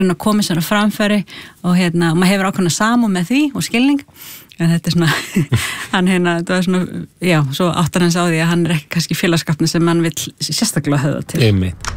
komið sér á framfæri og maður hefur ákveðna samúð með því og skilning en þetta svona hann þetta var svona, já, svo áttar hans á því að hann ekki kannski félagskapni sem hann vill sérstaklega höfða til. Einmitt.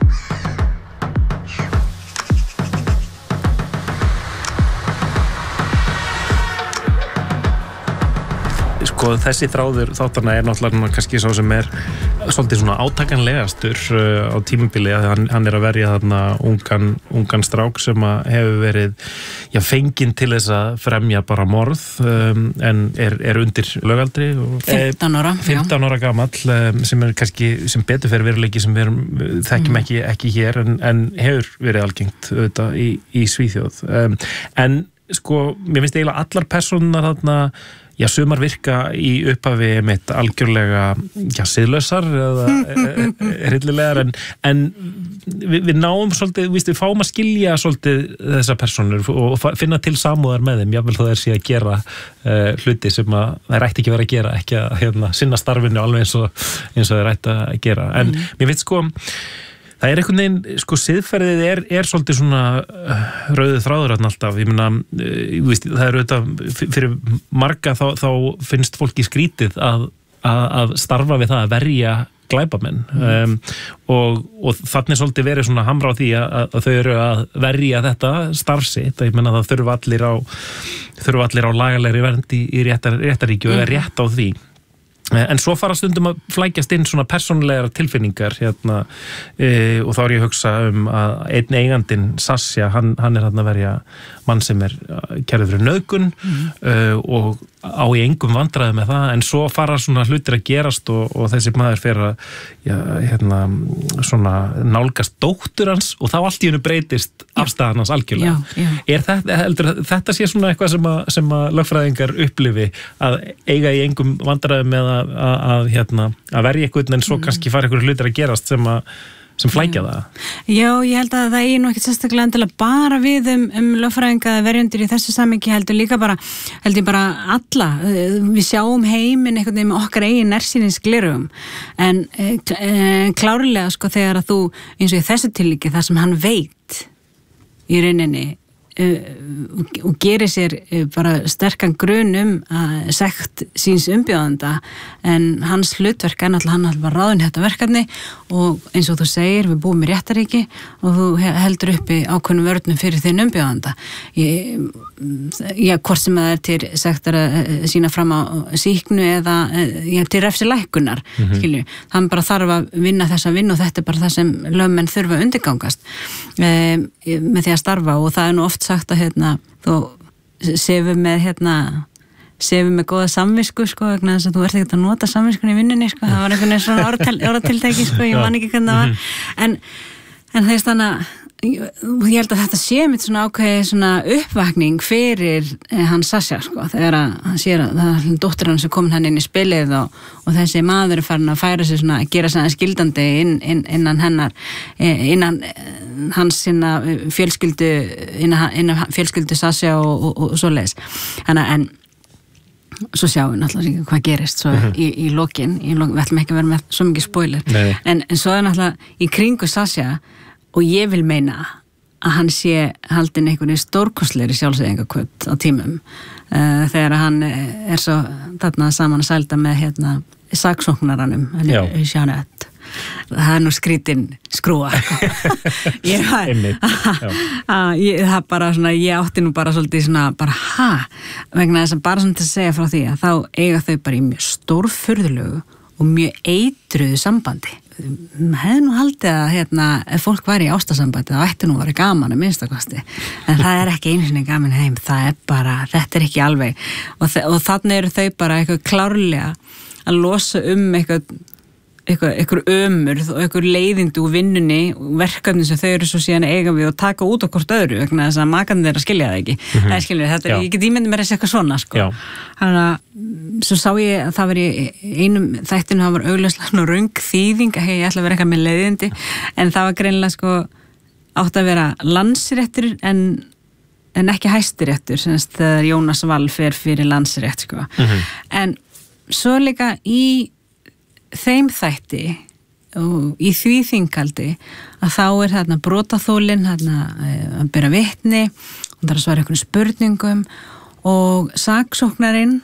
Sko þessi þráður þáttarna náttúrulega kannski sá sem svolítið svona átakanlegastur á tímabili að hann að verja þarna ungan strák sem að hefur verið fenginn til þess að fremja bara morð en undir lögaldri 15 ára gamall sem kannski sem betur fer veruleiki sem við þekkjum ekki hér en hefur verið algengt auðvitað í Svíþjóð en sko mér finnst eiginlega allar persónurnar þarna sumar virka í upphafi mitt algjörlega, siðlausar eða hryllilegar en við náum svolítið, við fáum að skilja svolítið þessar persónur og finna til samúðar með þeim, jafnvel þó þeir sé að gera hluti sem að þeir ætti ekki verið að gera, ekki að sinna starfinu alveg eins og þeir ætti að gera, en mér finnst sko það einhvern veginn, sko, siðferðið svolítið svona rauðu þráður alltaf, ég meina, það auðvitað, fyrir marga þá finnst fólki skrítið að starfa við það að verja glæpamenn og þannig svolítið verið svona hamra á því að þau eru að verja þetta starfsitt, ég meina það þurfa allir á lagalegri vernd í réttaríki og rétt á því. En svo fara stundum að flækjast inn svona persónulegar tilfinningar og þá ég að hugsa að einn eigandinn Sasja, hann að verja mann sem kærður fyrir nauðgun og á í engum vandræði með það, en svo fara svona hlutir að gerast og þessi maður fer að svona nálgast dóttur hans og þá allt í hennu breytist afstæðan hans algjörlega. Þetta sé svona eitthvað sem að lögfræðingar upplifi að eiga í engum vandræði með að verja eitthvað en svo kannski fara eitthvað hlutir að gerast sem flækja það. Já, ég held að það nú ekkert sérstaklega endilega bara við lögfræðinga eða verjendur í þessu samhengi held ég bara alla. Við sjáum heiminn einhvern veginn með okkar eigin nærsýnisgleraugum en klárlega sko þegar að þú eins og í þessu tilviki þar sem hann veit í rauninni og gerir sér bara sterkan grun sekt síns umbjóðanda en hans hlutverk hann var ráðinn þetta verkefni og eins og þú segir við búum í réttaríki og þú heldur uppi ákveðnum vörnum fyrir þinn umbjóðanda hvort sem það til sektar að sína fram á sýknu eða til refsilækkunar hann bara þarf að vinna þessa vinnu og þetta bara það sem lögmenn þurfa að undirgangast með því að starfa og það nú oft sagt að þú sefur með góða samvisku sko, vegna þess að þú ert ekkert að nota samviskun í vinnunni sko, það var einhvern veginn svona orðatiltæki sko, ég man ekki hvernig það var en þegar þannig ég held að þetta sé mitt svona ákveði svona uppvakning fyrir hann Sasja sko, þegar hann sér að það er dóttir hann sem komin hann inn í spilið og þessi maður farin að færa sig svona, að gera svona skildandi innan hennar innan hans fjölskyldu innan fjölskyldu Sasja og svoleiðis en svo sjáum við náttúrulega hvað gerist svo í lokin, við ætlum ekki að vera með svo mikið spoiler en svo náttúrulega í kringu Sasja og ég vil meina að hann sé haldinn einhvernig stórkostlegri sjálfseyðingakvöld á tímum þegar hann svo þarna saman að sælda með saksóknaranum Jeanette. Það nú skrítin skrúa það bara svona ég átti nú bara svolítið svona bara vegna þess að bara svona til að segja frá því að þá eiga þau bara í mjög stórfurðulegu og mjög eitruðu sambandi hefði nú haldið að ef fólk væri í ástasambandi þá ætti nú verið gaman að minnstakosti en það ekki einu sinni gaman heim það bara, þetta ekki alveg og þannig eru þau bara eitthvað klárlega að losa eitthvað ömurð og eitthvað leiðindi úr vinnunni og verkefni sem þau eru svo síðan eiga við og taka út á hvort öðru vegna þess að makarnir þeirra skilja það ekki það skilja þetta, ég get ímyndið mér að segja eitthvað svona sko. Þannig að svo sá ég að það var í einum þættinu það var augljóslega röng þýðing að ég ætla að vera eitthvað með leiðindi en það var greinilega sko átt að vera landsréttur en ekki hæstiréttur þegar Jónas Wall fer fyrir landsrétt sko. En svo líka í þeim þætti í því þinghaldi að þá þarna brotaþolinn þarna að bera vitni og það að svara einhvern spurningum og saksóknarinn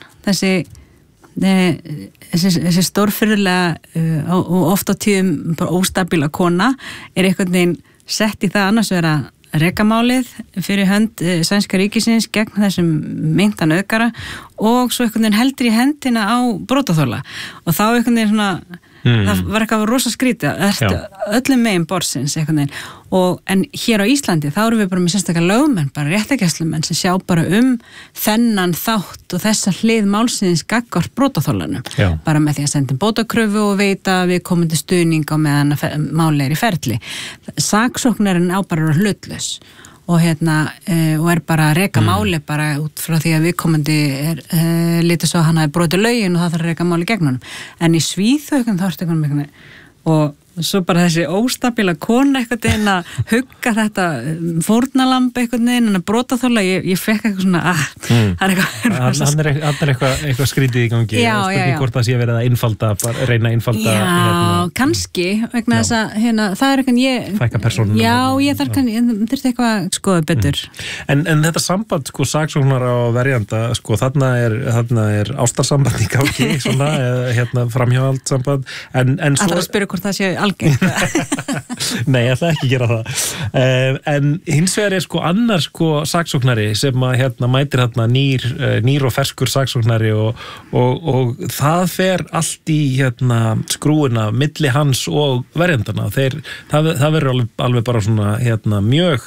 þessi stórfyrirlega og oft á tíðum bara óstabíla kona einhvern veginn sett í það annars vera rekamálið fyrir hönd sænska ríkisins gegn þessum meintan auðgara og svo einhvern veginn heldur í hendina á brotaþola og þá einhvern veginn svona það var eitthvað rosa skrítið öllum megin borðsins einhvern veginn en hér á Íslandi þá erum við bara með sérstaklega lögmenn, bara réttargæslumenn sem sjá bara þennan þátt og þessa hlið málsins gagnvart brotaþolanum, bara með því að senda bótakröfu og veita við komandi stuðning á meðan máli í ferli. Saksóknarinn á bara hlutlaus og og bara að reka máli bara út frá því að viðkomandi lítið svo að hann hafi brotið lögin og það þarf að reka máli gegn honum. En í Svíþjóð þá ertu einhvern veginn og svo bara þessi óstabíla kona einhvern veginn að hugga þetta fórnalamb einhvern veginn en að brotaþola, ég fekk eitthvað svona það er eitthvað skrítið í gangi spurning hvort það sé verið að einfalda reyna að einfalda kannski, vegna þess að það er eitthvað fækka persónum ég þurfti eitthvað að skoða betur en þetta samband, saksóknar á verjanda, þarna er ástarsamband í gangi svona, framhjáhald samband en svo að spyrja hvort það sé algengt. Nei, ég ætla ekki að gera það. En hins vegar er annar saksóknari sem að mætir nýr og ferskur saksóknari og það fer allt í skrúina milli hans og verjandana. Það verður alveg bara svona mjög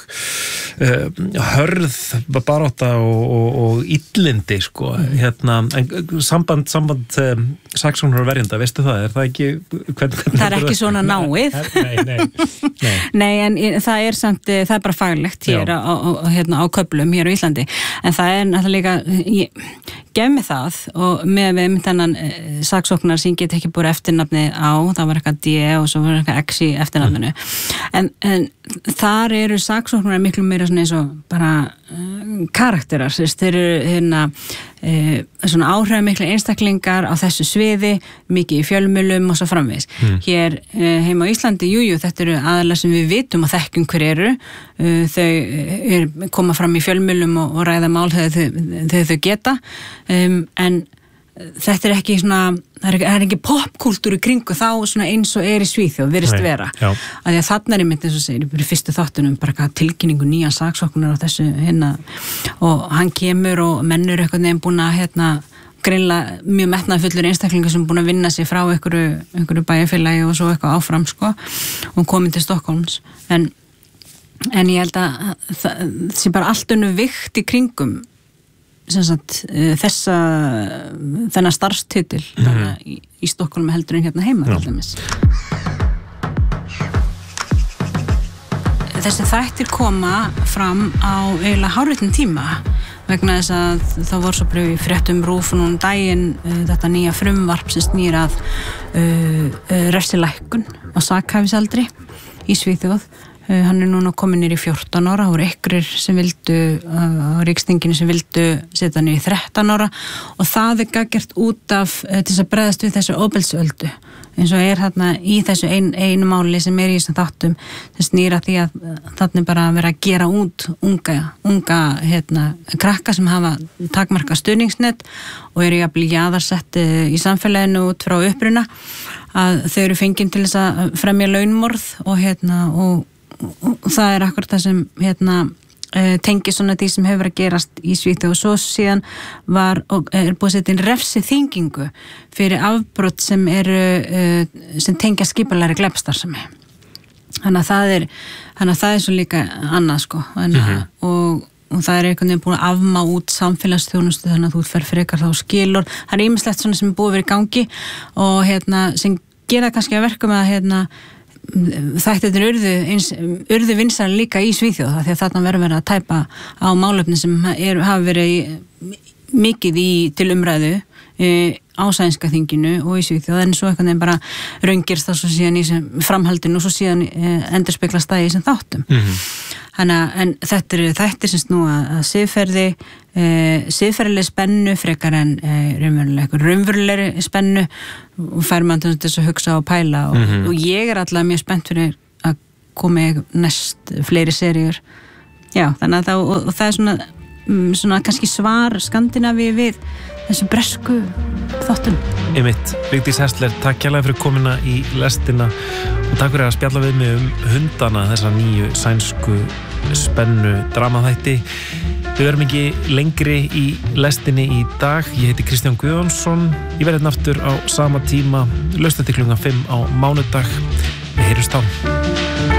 hörð barátta og illindi en samband saksóknar og verjanda, veistu það? Er það ekki það er ekki svona náið nei, en það er samt, það er bara faglegt hér á köflum hér á Íslandi en það er náttúrulega líka gef mig það og með þennan saksóknar sem get ekki búið eftirnafni á, það var eitthvað D og svo var eitthvað X í eftirnafninu en þar eru saksóknar miklu meira svona eins og bara karakterar, þeir eru svona áhrifamiklir einstaklingar á þessu sviði, mikið í fjölmiðlum og svo framvegis. Hér heima á Íslandi, þetta eru aðalega sem við vitum og þekkjum hver eru, þau koma fram í fjölmiðlum og ræða mál þegar þau geta, en þetta er ekki svona, það er ekki popkúltúr í kringu þá svona eins og í Svíþjóð, virðist vera. Að því að þarna er einmitt eins og segir, í fyrstu þáttunum bara tilkynningu nýjan saksóknar á þessu og hann kemur og mennur eitthvað nefn búin að greinlega mjög metnaðarfullur einstaklingur sem búin að vinna sig frá einhverju bæjarfélagi og svo eitthvað áfram og komin til Stokkólms en ég held að það sé bara allt önnur vikt í kringum þennan starfstitil í Stokkólmi heldur en heima þessi þættir koma fram á eiginlega hárréttum tíma vegna þess að það voru svo bara í fréttum RÚV núna daginn þetta nýja frumvarp sem snýr að refsilækkun á sakhæfisaldri í Svíþjóð. Hann er núna komin niður í 14 ára, það voru einhverjir sem vildu á ríksþinginu sem vildu setja niður í 13 ára og það er gaggjart út af til þess að bregðast við þessu ofbeldisöldu eins og þarna í þessu einu máli sem í þessum þáttum sem snýra því að þarna bara vera að gera út unga krakka sem hafa takmarka stuðningsnet og eru jafnvel jaðarsett í samfélaginu út frá uppruna að þau eru fengin til þess að fremja launmorð og það er akkurat það sem tengið svona því sem hefur að gerast í Svíþjóð og svo síðan er búið að setja inn refsiþyngingu fyrir afbrot sem tengja skipulegri glæpastarfsemi. Þannig að það er svo líka annað og það er einhvern veginn búin að afmá út samfélagsþjónustu þannig að þú fer frekar þá skilur. Það er ýmislegt svona sem er búið að vera í gangi og sem gera kannski að verkum að þættirnir urðu vinsæl líka í Svíþjóð því að þarna verður að tæpa á málefni sem hafa verið mikið til umræðu á sænska þinginu og í Svíþjóð, en svo einhvern veginn bara raungirst það svo síðan í sem framhaldinu og svo síðan endurspeglast það í sem þáttum. En þetta er sem snúa að siðferðileg spennu frekar en raunverulegri spennu og fær mann til þess að hugsa og pæla og ég er alltaf mjög spennt fyrir að koma næst fleiri seríur. Já, þannig að það er svona kannski svar Skandinavíu við þessu bresku þáttum. Einmitt, Vigdís Häsler, takk kærlega fyrir komuna í lestina og takk fyrir að spjalla við mig hundana, þessa nýju sænsku spennu dramaþætti. Við verum ekki lengri í lestinni í dag. Ég heiti Kristján Guðjónsson. Ég verði aftur á sama tíma, laust til klukkan 5 á mánudag. Við heyrjumst þá.